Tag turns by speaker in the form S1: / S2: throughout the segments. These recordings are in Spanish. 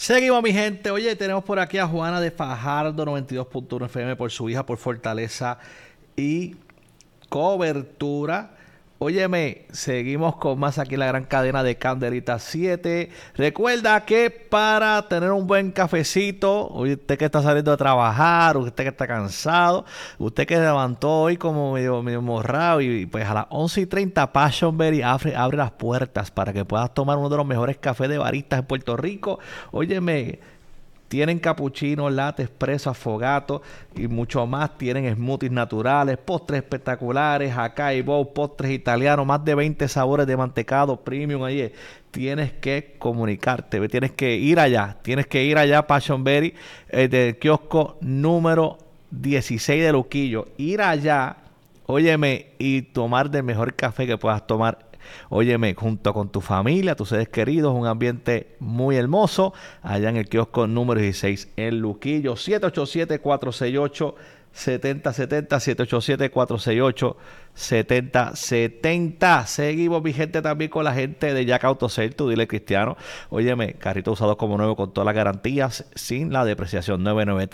S1: Seguimos, mi gente. Oye, tenemos por aquí a Juana de Fajardo, 92.1 FM, por su hija, por fortaleza y cobertura. Óyeme, seguimos con más aquí en la gran cadena de Candelita 7. Recuerda que para tener un buen cafecito, usted que está saliendo a trabajar, usted que está cansado, usted que levantó hoy como medio morrado y pues a las 11:30 Passionberry abre las puertas para que puedas tomar uno de los mejores cafés de baristas en Puerto Rico. Óyeme, tienen cappuccino, latte, espresso, affogato y mucho más. Tienen smoothies naturales, postres espectaculares, acai bowl, postres italianos, más de 20 sabores de mantecado premium. Ahí tienes que comunicarte, tienes que ir allá, Passionberry, del kiosco número 16 de Luquillo. Ir allá, óyeme, y tomar del mejor café que puedas tomar. Óyeme, junto con tu familia, tus seres queridos, un ambiente muy hermoso allá en el kiosco número 16 en Luquillo. 787-468-7070, 787-468-7070. Seguimos, mi gente, también con la gente de Jack Autosale. Tú dile, Cristiano, óyeme, carrito usado como nuevo con todas las garantías, sin la depreciación.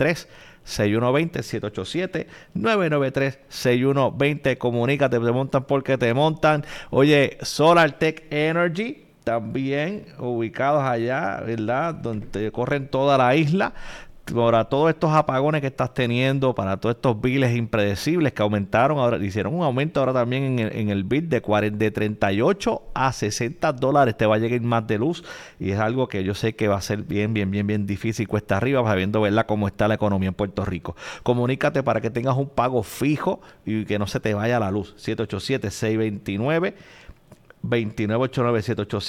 S1: 993-6120, 787-993-6120. Comunícate, te montan porque te montan. Oye, SolarTech Energy, también ubicados allá, ¿verdad? Donde corren toda la isla. Para todos estos apagones que estás teniendo, para todos estos biles impredecibles que aumentaron, ahora hicieron un aumento ahora también en el bill de 38 a $60 te va a llegar más de luz, y es algo que yo sé que va a ser bien difícil, cuesta arriba, sabiendo, ¿verdad?, cómo está la economía en Puerto Rico. Comunícate para que tengas un pago fijo y que no se te vaya la luz. 787-629 2989,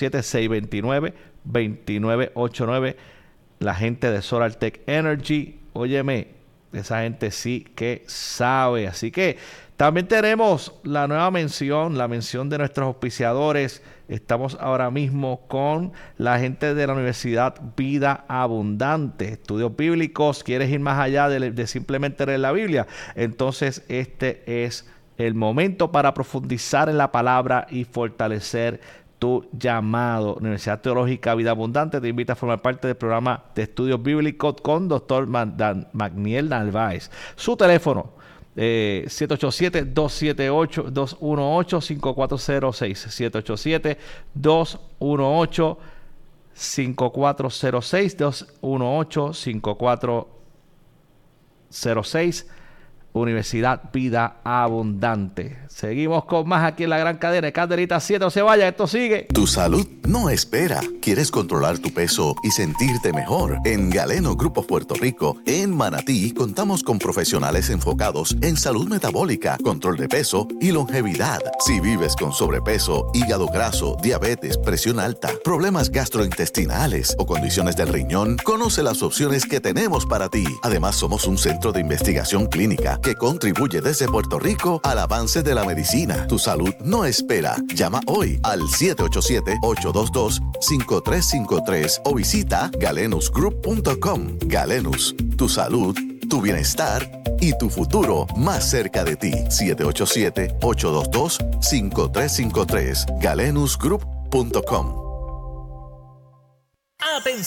S1: 787-629-2989. La gente de SolarTech Energy, óyeme, esa gente sí que sabe. Así que también tenemos la nueva mención, la mención de nuestros auspiciadores. Estamos ahora mismo con la gente de la Universidad Vida Abundante, estudios bíblicos. ¿Quieres ir más allá de simplemente leer la Biblia? Entonces este es el momento para profundizar en la palabra y fortalecer tu llamado. Universidad Teológica Vida Abundante te invita a formar parte del programa de estudios bíblicos con Dr. Magniel Narváez. Su teléfono 787-218-5406, 787-218-5406, 218-5406. Universidad Vida Abundante. Seguimos con más aquí en la gran cadena de Candelita 7. No se vaya, esto sigue.
S2: Tu salud no espera. ¿Quieres controlar tu peso y sentirte mejor? En Galeno Grupo Puerto Rico, en Manatí, contamos con profesionales enfocados en salud metabólica, control de peso y longevidad. Si vives con sobrepeso, hígado graso, diabetes, presión alta, problemas gastrointestinales o condiciones del riñón, conoce las opciones que tenemos para ti. Además, somos un centro de investigación clínica que contribuye desde Puerto Rico al avance de la medicina. Tu salud no espera. Llama hoy al 787-822-5353 o visita galenusgroup.com. Galenus, tu salud, tu bienestar y tu futuro más cerca de ti. 787-822-5353. galenusgroup.com.
S3: Atención